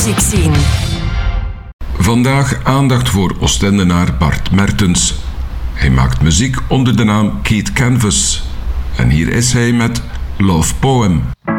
muziekscene. Vandaag aandacht voor Oostendenaar Bart Mertens. Hij maakt muziek onder de naam Keith Canvas. En hier is hij met Love Poem.